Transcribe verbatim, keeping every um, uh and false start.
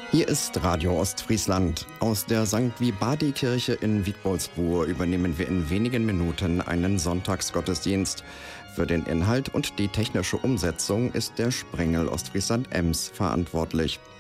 Hier ist Radio Ostfriesland. Aus der Sankt Vibadi-Kirche in Wietboldsbuhr übernehmen wir in wenigen Minuten einen Sonntagsgottesdienst. Für den Inhalt und die technische Umsetzung ist der Sprengel Ostfriesland-Ems verantwortlich.